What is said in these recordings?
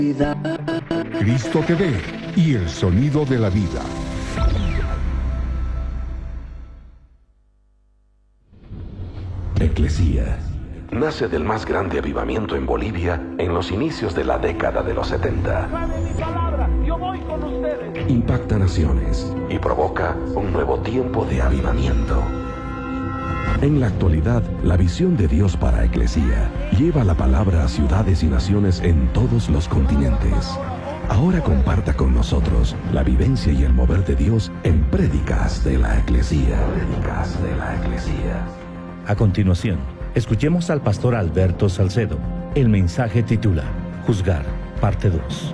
Cristo TV y el sonido de la vida. Eclesía nace del más grande avivamiento en Bolivia en los inicios de la década de los 70. Impacta naciones y provoca un nuevo tiempo de avivamiento. En la actualidad, la visión de Dios para Eclesía lleva la palabra a ciudades y naciones en todos los continentes. Ahora comparta con nosotros la vivencia y el mover de Dios en Prédicas de la Eclesía. Prédicas de la Eclesía. A continuación, escuchemos al pastor Alberto Salcedo. El mensaje titula Juzgar, parte 2.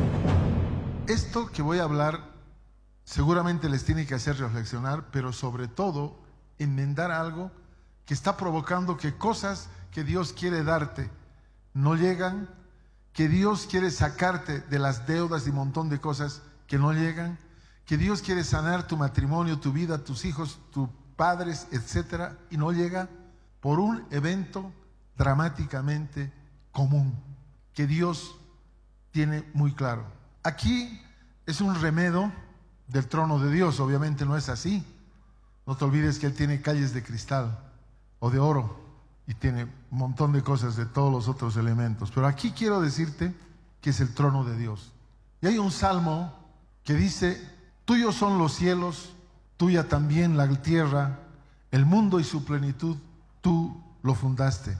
Esto que voy a hablar seguramente les tiene que hacer reflexionar, pero sobre todo enmendar algo que está provocando que cosas que Dios quiere darte no llegan, que Dios quiere sacarte de las deudas y un montón de cosas que no llegan, que Dios quiere sanar tu matrimonio, tu vida, tus hijos, tus padres, etcétera, y no llega por un evento dramáticamente común que Dios tiene muy claro. Aquí es un remedo del trono de Dios, obviamente no es así. No te olvides que Él tiene calles de cristal o de oro y tiene un montón de cosas de todos los otros elementos. Pero aquí quiero decirte que es el trono de Dios. Y hay un salmo que dice: tuyos son los cielos, tuya también la tierra, el mundo y su plenitud, tú lo fundaste.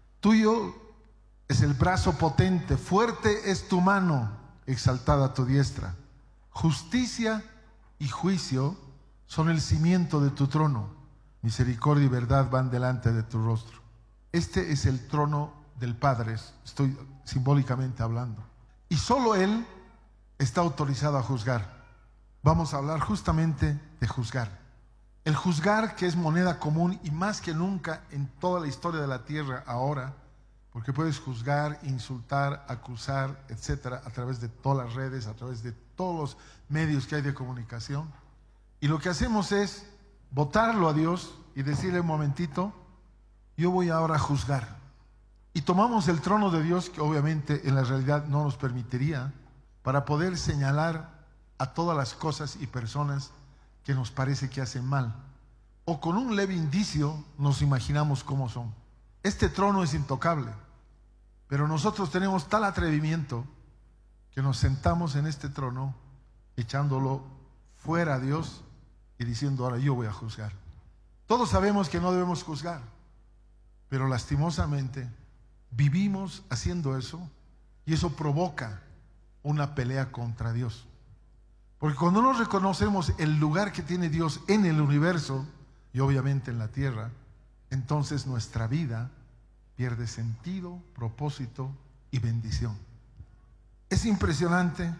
Tuyo es el brazo potente, fuerte es tu mano, exaltada tu diestra. Justicia y juicio son el cimiento de tu trono. Misericordia y verdad van delante de tu rostro. Este es el trono del Padre, estoy simbólicamente hablando. Y solo Él está autorizado a juzgar. Vamos a hablar justamente de juzgar. El juzgar, que es moneda común y más que nunca en toda la historia de la tierra ahora, porque puedes juzgar, insultar, acusar, etcétera, a través de todas las redes, a través de todos los medios que hay de comunicación. Y lo que hacemos es botarlo a Dios y decirle: un momentito, yo voy ahora a juzgar. Y tomamos el trono de Dios, que obviamente en la realidad no nos permitiría, para poder señalar a todas las cosas y personas que nos parece que hacen mal. O con un leve indicio nos imaginamos cómo son. Este trono es intocable, pero nosotros tenemos tal atrevimiento que nos sentamos en este trono echándolo fuera a Dios y diciendo: ahora yo voy a juzgar. Todos sabemos que no debemos juzgar, pero lastimosamente vivimos haciendo eso, y eso provoca una pelea contra Dios. Porque cuando no reconocemos el lugar que tiene Dios en el universo y obviamente en la tierra, entonces nuestra vida pierde sentido, propósito y bendición. Es impresionante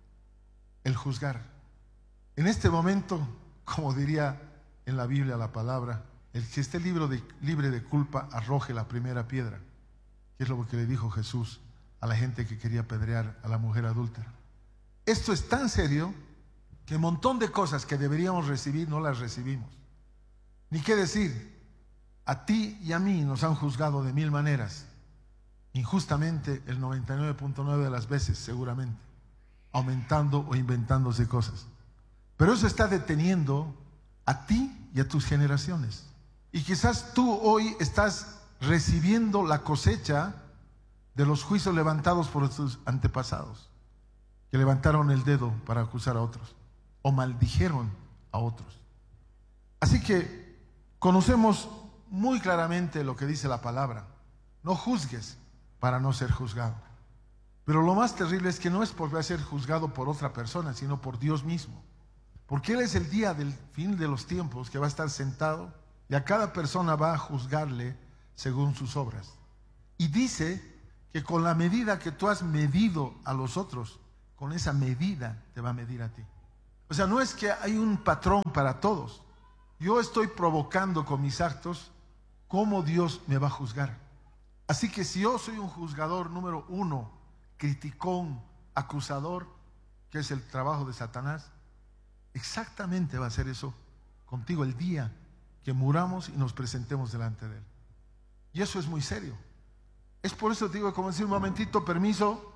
el juzgar. En este momento, como diría en la Biblia la palabra, el que esté libre de culpa arroje la primera piedra, que es lo que le dijo Jesús a la gente que quería apedrear a la mujer adúltera. Esto es tan serio que un montón de cosas que deberíamos recibir no las recibimos. Ni qué decir, a ti y a mí nos han juzgado de 1000 maneras, injustamente el 99.9 de las veces seguramente, aumentando o inventándose cosas. Pero eso está deteniendo a ti y a tus generaciones. Y quizás tú hoy estás recibiendo la cosecha de los juicios levantados por tus antepasados, que levantaron el dedo para acusar a otros o maldijeron a otros. Así que conocemos muy claramente lo que dice la palabra: no juzgues para no ser juzgado. Pero lo más terrible es que no es por ser juzgado por otra persona, sino por Dios mismo. Porque Él es el día del fin de los tiempos que va a estar sentado y a cada persona va a juzgarle según sus obras. Y dice que con la medida que tú has medido a los otros, con esa medida te va a medir a ti. O sea, no es que hay un patrón para todos. Yo estoy provocando con mis actos cómo Dios me va a juzgar. Así que si yo soy un juzgador número 1, criticón, acusador, que es el trabajo de Satanás, exactamente va a ser eso contigo el día que muramos y nos presentemos delante de Él. Y eso es muy serio. Es por eso te digo, como decir: un momentito, permiso,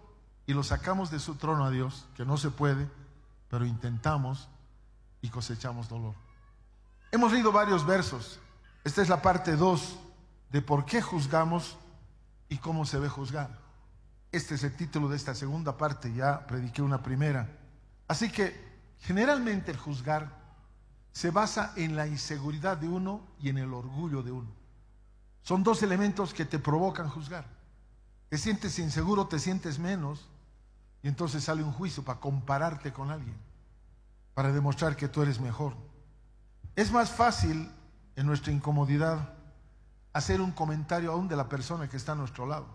y lo sacamos de su trono a Dios, que no se puede, pero intentamos y cosechamos dolor. Hemos leído varios versos. Esta es la parte 2 de por qué juzgamos y cómo se ve juzgar. Este es el título de esta segunda parte, ya prediqué una primera. Así que generalmente el juzgar se basa en la inseguridad de uno y en el orgullo de uno. Son dos elementos que te provocan juzgar. Te sientes inseguro, te sientes menos, y entonces sale un juicio para compararte con alguien, para demostrar que tú eres mejor. Es más fácil en nuestra incomodidad hacer un comentario aún de la persona que está a nuestro lado.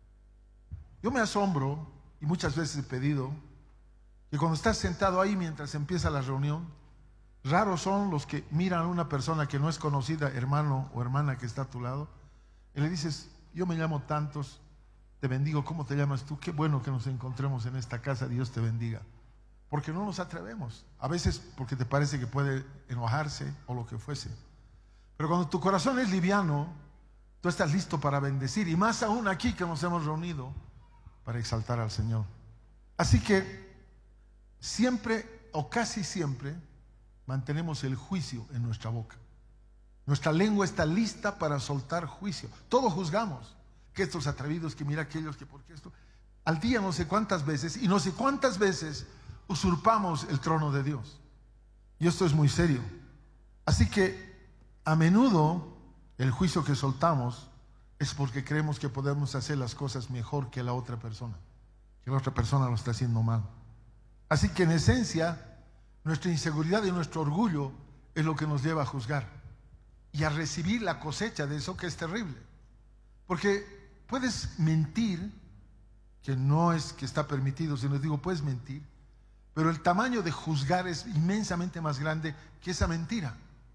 Yo me asombro, y muchas veces he pedido, que cuando estás sentado ahí mientras empieza la reunión, raros son los que miran a una persona que no es conocida, hermano o hermana que está a tu lado, y le dices: yo me llamo tantos, te bendigo, ¿cómo te llamas tú? Qué bueno que nos encontremos en esta casa, Dios te bendiga. Porque no nos atrevemos, a veces porque te parece que puede enojarse o lo que fuese. Pero cuando tu corazón es liviano, tú estás listo para bendecir, y más aún aquí que nos hemos reunido para exaltar al Señor. Así que siempre o casi siempre mantenemos el juicio en nuestra boca. Nuestra lengua está lista para soltar juicio. Todos juzgamos, que estos atrevidos, que mira aquellos, que porque esto. Al día no sé cuántas veces, y no sé cuántas veces usurpamos el trono de Dios. Y esto es muy serio. Así que a menudo el juicio que soltamos es porque creemos que podemos hacer las cosas mejor que la otra persona, que la otra persona lo está haciendo mal. Así que en esencia, nuestra inseguridad y nuestro orgullo es lo que nos lleva a juzgar y a recibir la cosecha de eso, que es terrible. Porque puedes mentir, que no es que está permitido, sino digo, puedes mentir, pero el tamaño de juzgar es inmensamente más grande que esa mentira.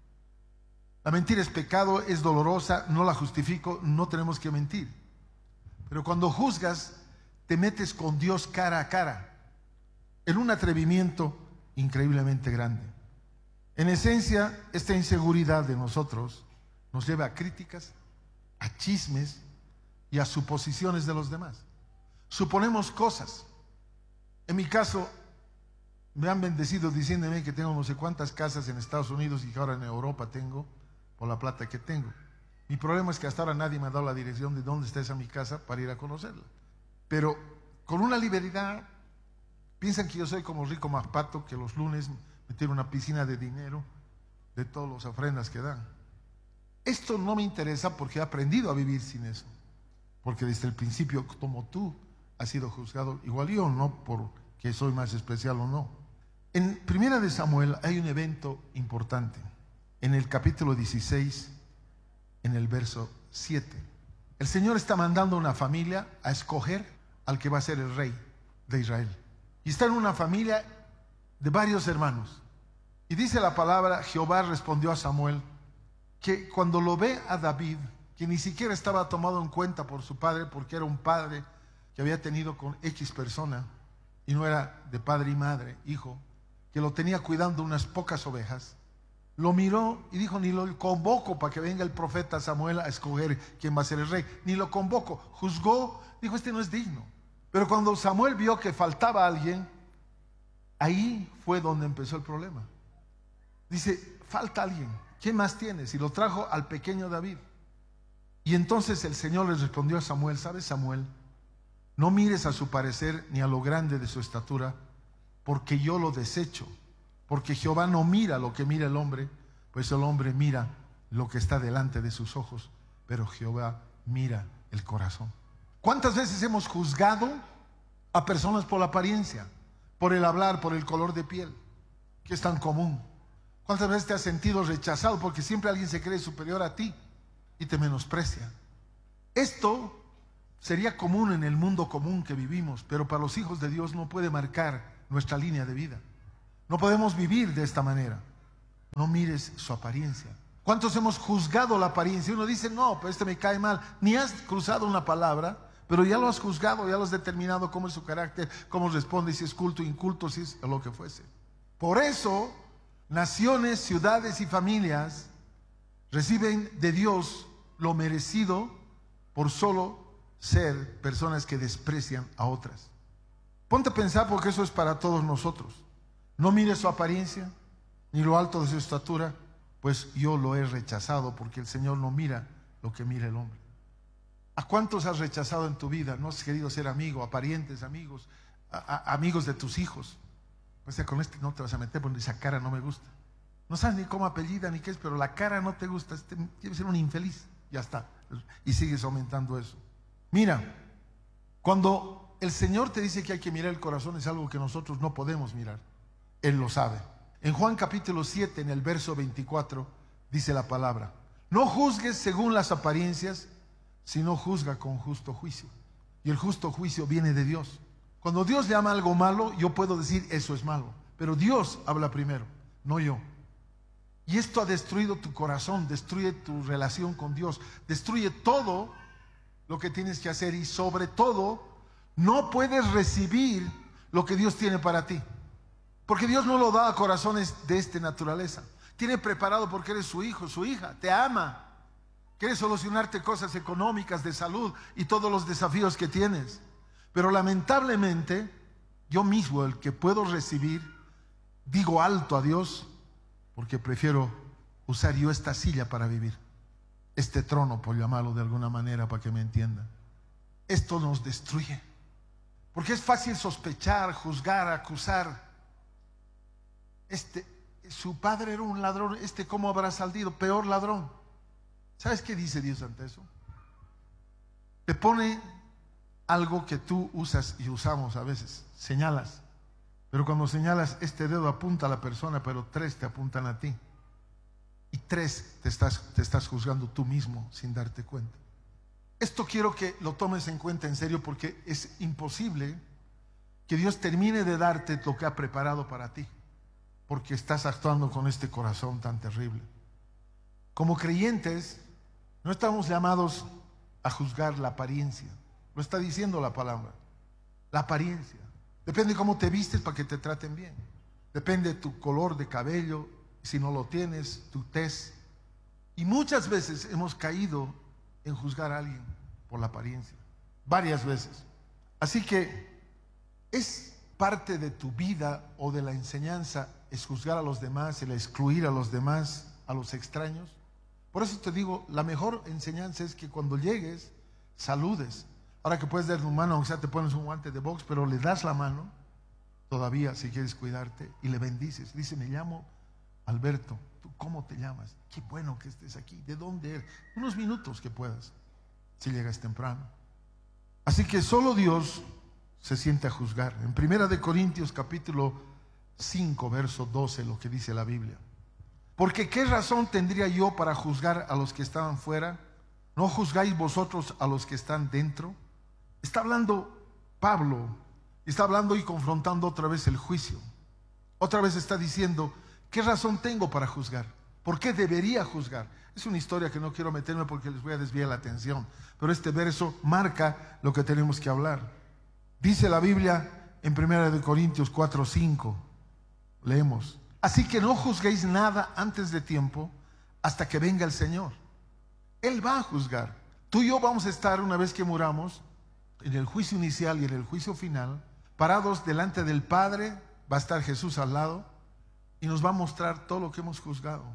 La mentira es pecado, es dolorosa, no la justifico, no tenemos que mentir. Pero cuando juzgas, te metes con Dios cara a cara, en un atrevimiento increíblemente grande. En esencia, esta inseguridad de nosotros nos lleva a críticas, a chismes y a suposiciones de los demás. Suponemos cosas. En mi caso, me han bendecido diciéndome que tengo no sé cuántas casas en Estados Unidos y que ahora en Europa tengo, por la plata que tengo. Mi problema es que hasta ahora nadie me ha dado la dirección de dónde está esa mi casa para ir a conocerla. Pero con una libertad, piensan que yo soy como Rico Maspato, que los lunes me tiene una piscina de dinero de todas las ofrendas que dan. Esto no me interesa porque he aprendido a vivir sin eso. Porque desde el principio, como tú, has sido juzgado igual yo, no porque soy más especial o no. En Primera de Samuel hay un evento importante. En el capítulo 16, en el verso 7. El Señor está mandando a una familia a escoger al que va a ser el rey de Israel. Y está en una familia de varios hermanos. Y dice la palabra: Jehová respondió a Samuel que cuando lo ve a David, que ni siquiera estaba tomado en cuenta por su padre, porque era un padre que había tenido con X persona, y no era de padre y madre, hijo, que lo tenía cuidando unas pocas ovejas, lo miró y dijo: ni lo convoco para que venga el profeta Samuel a escoger quién va a ser el rey, ni lo convoco. Juzgó, dijo: este no es digno. Pero cuando Samuel vio que faltaba alguien, ahí fue donde empezó el problema. Dice: falta alguien, ¿quién más tienes? Y lo trajo al pequeño David. Y entonces el Señor les respondió a Samuel: ¿sabes, Samuel? No mires a su parecer ni a lo grande de su estatura, porque yo lo desecho. Porque Jehová no mira lo que mira el hombre, pues el hombre mira lo que está delante de sus ojos, pero Jehová mira el corazón. ¿Cuántas veces hemos juzgado a personas por la apariencia, por el hablar, por el color de piel, que es tan común? ¿Cuántas veces te has sentido rechazado porque siempre alguien se cree superior a ti y te menosprecia? Esto sería común en el mundo común que vivimos, pero para los hijos de Dios no puede marcar nuestra línea de vida. No podemos vivir de esta manera. No mires su apariencia. ¿Cuántos hemos juzgado la apariencia? Uno dice: no, pero este me cae mal. Ni has cruzado una palabra, pero ya lo has juzgado, ya lo has determinado cómo es su carácter, cómo responde, si es culto, inculto, si es lo que fuese. Por eso, naciones, ciudades y familias reciben de Dios lo merecido por solo ser personas que desprecian a otras. Ponte a pensar, porque eso es para todos nosotros. No mires su apariencia, ni lo alto de su estatura, pues yo lo he rechazado, porque el Señor no mira lo que mira el hombre. ¿A cuántos has rechazado en tu vida? No has querido ser amigo, a parientes, amigos, amigos de tus hijos. O sea, con este no te vas a meter porque esa cara no me gusta. No sabes ni cómo apellida ni qué es, pero la cara no te gusta. Debe ser un infeliz. Ya está. Y sigues aumentando eso. Mira, cuando el Señor te dice que hay que mirar el corazón, es algo que nosotros no podemos mirar. Él lo sabe. En Juan capítulo 7, en el verso 24, dice la palabra: no juzgues según las apariencias, sino juzga con justo juicio. Y el justo juicio viene de Dios. Cuando Dios llama algo malo, yo puedo decir eso es malo, pero Dios habla primero, no yo. Y esto ha destruido tu corazón, destruye tu relación con Dios, destruye todo lo que tienes que hacer, y sobre todo no puedes recibir lo que Dios tiene para ti, porque Dios no lo da a corazones de esta naturaleza. Tiene preparado, porque eres su hijo, su hija, te ama, quiere solucionarte cosas económicas, de salud y todos los desafíos que tienes. Pero lamentablemente, yo mismo, el que puedo recibir, digo alto a Dios, porque prefiero usar yo esta silla para vivir, este trono, por llamarlo de alguna manera, para que me entiendan. Esto nos destruye, porque es fácil sospechar, juzgar, acusar. Su padre era un ladrón, ¿cómo habrá salido? Peor ladrón. ¿Sabes qué dice Dios ante eso? Te pone algo que tú usas y usamos a veces, señalas. Pero cuando señalas, este dedo apunta a la persona, pero 3 te apuntan a ti. Y 3 te estás juzgando tú mismo sin darte cuenta. Esto quiero que lo tomes en cuenta en serio, porque es imposible que Dios termine de darte lo que ha preparado para ti, porque estás actuando con este corazón tan terrible. Como creyentes, no estamos llamados a juzgar la apariencia. Lo está diciendo la palabra. La apariencia. Depende cómo te vistes para que te traten bien. Depende de tu color de cabello, si no lo tienes, tu tez. Y muchas veces hemos caído en juzgar a alguien por la apariencia. Varias veces. Así que es parte de tu vida o de la enseñanza, es juzgar a los demás, el excluir a los demás, a los extraños. Por eso te digo, la mejor enseñanza es que cuando llegues, saludes. Ahora que puedes dar tu mano, aunque sea te pones un guante de box, pero le das la mano, todavía si quieres cuidarte, y le bendices. Dice: me llamo Alberto. ¿Tú cómo te llamas? Qué bueno que estés aquí. ¿De dónde eres? Unos minutos que puedas, si llegas temprano. Así que solo Dios se siente a juzgar. En 1 Corintios capítulo 5, verso 12, lo que dice la Biblia: porque ¿qué razón tendría yo para juzgar a los que estaban fuera? ¿No juzgáis vosotros a los que están dentro? Está hablando Pablo, está hablando y confrontando otra vez el juicio. Otra vez está diciendo: ¿qué razón tengo para juzgar? ¿Por qué debería juzgar? Es una historia que no quiero meterme porque les voy a desviar la atención, pero este verso marca lo que tenemos que hablar. Dice la Biblia en 1 Corintios 4:5, leemos: así que no juzguéis nada antes de tiempo, hasta que venga el Señor. Él va a juzgar. Tú y yo vamos a estar, una vez que muramos, en el juicio inicial y en el juicio final, parados delante del Padre. Va a estar Jesús al lado y nos va a mostrar todo lo que hemos juzgado,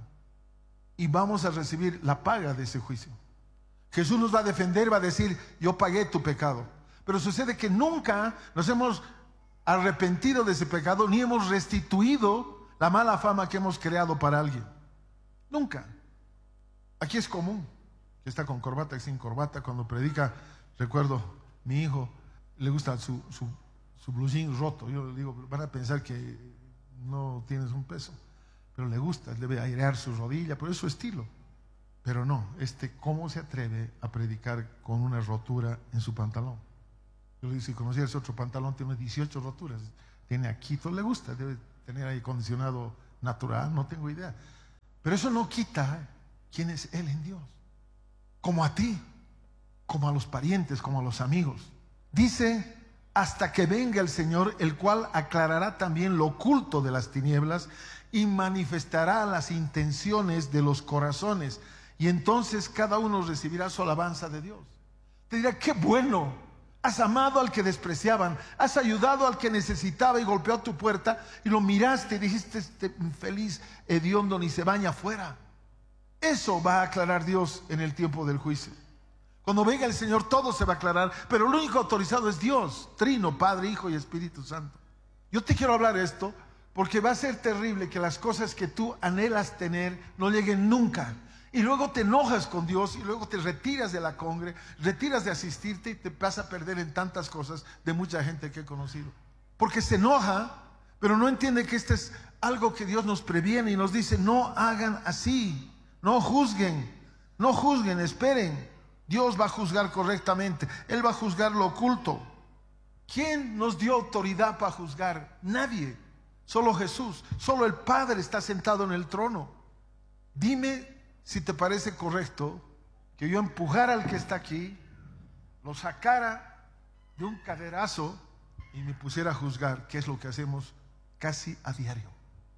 y vamos a recibir la paga de ese juicio. Jesús nos va a defender, va a decir: yo pagué tu pecado. Pero sucede que nunca nos hemos arrepentido de ese pecado, ni hemos restituido la mala fama que hemos creado para alguien. Nunca. Aquí es común que está con corbata y sin corbata. Cuando predica, recuerdo, mi hijo le gusta su blue jean roto. Yo le digo: van a pensar que no tienes un peso, pero le gusta, debe airear su rodilla, pero es su estilo. Pero no, ¿cómo se atreve a predicar con una rotura en su pantalón? Yo le digo: si conocieras otro pantalón, tiene 18 roturas, tiene aquí, todo le gusta, debe tener ahí acondicionado natural, no tengo idea. Pero eso no quita quién es Él en Dios, como a ti, como a los parientes, como a los amigos. Dice: hasta que venga el Señor, el cual aclarará también lo oculto de las tinieblas y manifestará las intenciones de los corazones, y entonces cada uno recibirá su alabanza de Dios. Te dirá: qué bueno, Has amado al que despreciaban. Has ayudado al que necesitaba y golpeó a tu puerta y lo miraste y dijiste: este infeliz hediondo ni se baña afuera. Eso va a aclarar Dios en el tiempo del juicio. Cuando venga el Señor todo se va a aclarar, pero el único autorizado es Dios, Trino, Padre, Hijo y Espíritu Santo. Yo te quiero hablar esto porque va a ser terrible que las cosas que tú anhelas tener no lleguen nunca. Y luego te enojas con Dios y luego te retiras de la congre, retiras de asistirte y te vas a perder en tantas cosas de mucha gente que he conocido. Porque se enoja, pero no entiende que este es algo que Dios nos previene y nos dice: no hagan así, no juzguen, esperen. Dios va a juzgar correctamente, Él va a juzgar lo oculto. ¿Quién nos dio autoridad para juzgar? Nadie, solo Jesús, solo el Padre está sentado en el trono. Dime si te parece correcto que yo empujara al que está aquí, lo sacara de un caderazo y me pusiera a juzgar, que es lo que hacemos casi a diario.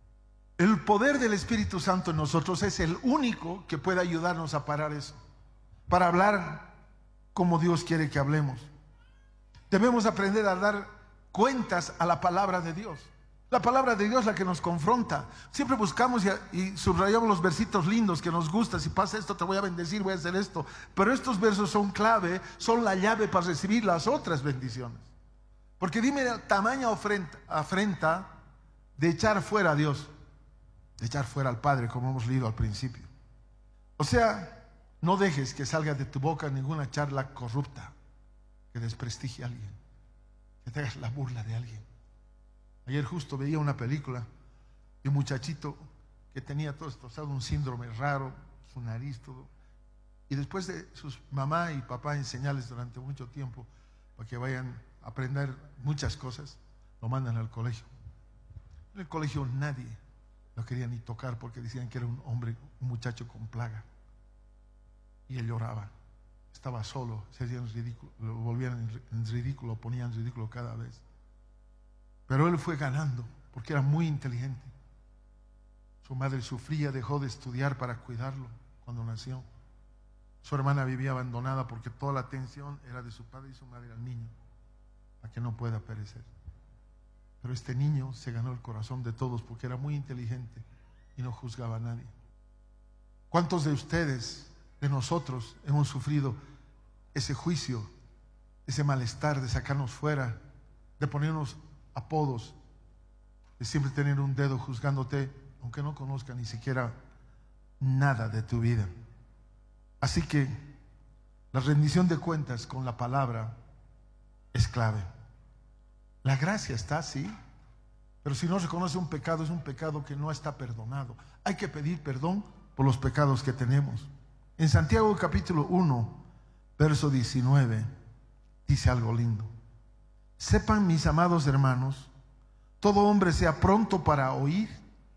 El poder del Espíritu Santo en nosotros es el único que puede ayudarnos a parar eso, para hablar como Dios quiere que hablemos. Debemos aprender a dar cuentas a la palabra de Dios. La palabra de Dios es la que nos confronta. Siempre buscamos y subrayamos los versitos lindos que nos gustan. Si pasa esto te voy a bendecir, voy a hacer esto. Pero estos versos son clave, son la llave para recibir las otras bendiciones. Porque dime la tamaña afrenta de echar fuera a Dios, de echar fuera al Padre, como hemos leído al principio. O sea, no dejes que salga de tu boca ninguna charla corrupta que desprestigie a alguien, que te hagas la burla de alguien. Ayer justo veía una película de un muchachito que tenía todo esto, un síndrome raro, su nariz, todo. Y después de sus mamá y papá enseñarles durante mucho tiempo para que vayan a aprender muchas cosas, lo mandan al colegio. En el colegio nadie lo quería ni tocar porque decían que era un hombre, un muchacho con plaga. Y él lloraba, estaba solo, se hacían ridículo, lo volvían en ridículo, lo ponían en ridículo cada vez. Pero él fue ganando porque era muy inteligente. Su madre sufría, dejó de estudiar para cuidarlo cuando nació. Su hermana vivía abandonada porque toda la atención era de su padre y su madre al niño, para que no pueda perecer. Pero este niño se ganó el corazón de todos porque era muy inteligente y no juzgaba a nadie. ¿Cuántos de ustedes, de nosotros, hemos sufrido ese juicio, ese malestar de sacarnos fuera, de ponernos apodos, de siempre tener un dedo juzgándote, aunque no conozca ni siquiera nada de tu vida? Así que la rendición de cuentas con la palabra es clave. La gracia está, sí, pero si no reconoce un pecado, es un pecado que no está perdonado. Hay que pedir perdón por los pecados que tenemos. En Santiago capítulo 1, verso 19, dice algo lindo. Sepan, mis amados hermanos, todo hombre sea pronto para oír,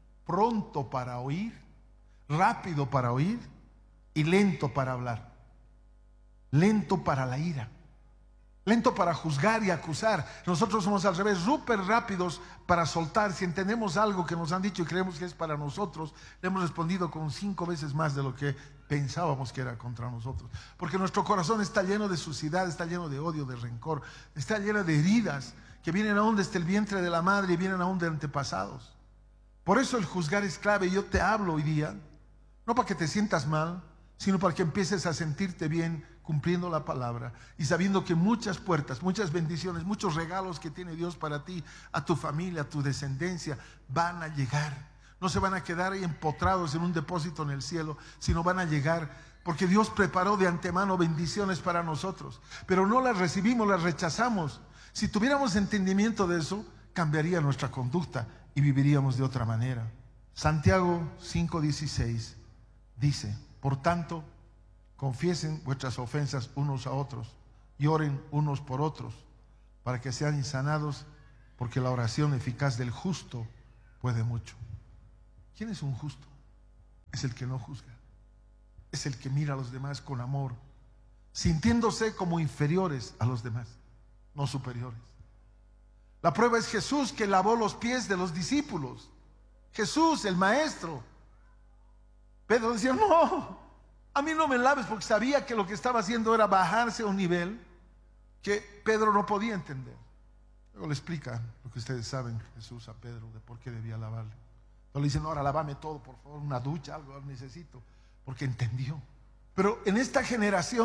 rápido para oír y lento para hablar, lento para la ira, lento para juzgar y acusar. Nosotros somos al revés, súper rápidos para soltar. Si entendemos algo que nos han dicho y creemos que es para nosotros, le hemos respondido con 5 veces más de lo que pensábamos que era contra nosotros. Porque nuestro corazón está lleno de suciedad, está lleno de odio, de rencor, está lleno de heridas que vienen aún desde el vientre de la madre y vienen aún de antepasados. Por eso el juzgar es clave. Yo te hablo hoy día, no para que te sientas mal, sino para que empieces a sentirte bien cumpliendo la palabra y sabiendo que muchas puertas, muchas bendiciones, muchos regalos que tiene Dios para ti, a tu familia, a tu descendencia, van a llegar. No se van a quedar ahí empotrados en un depósito en el cielo, sino van a llegar, porque Dios preparó de antemano bendiciones para nosotros, pero no las recibimos, las rechazamos. Si tuviéramos entendimiento de eso, cambiaría nuestra conducta y viviríamos de otra manera. Santiago 5:16 dice: por tanto, confiesen vuestras ofensas unos a otros y oren unos por otros para que sean sanados, porque la oración eficaz del justo puede mucho. ¿Quién es un justo? Es el que no juzga, es el que mira a los demás con amor, sintiéndose como inferiores a los demás, no superiores. La prueba es Jesús, que lavó los pies de los discípulos. Jesús, el maestro. Pedro decía: no, a mí no me laves, porque sabía que lo que estaba haciendo era bajarse a un nivel que Pedro no podía entender. Luego le explica lo que ustedes saben, Jesús a Pedro, de por qué debía lavarle. Luego le dice, no, ahora lávame todo, por favor, una ducha, algo necesito, porque entendió. Pero en esta generación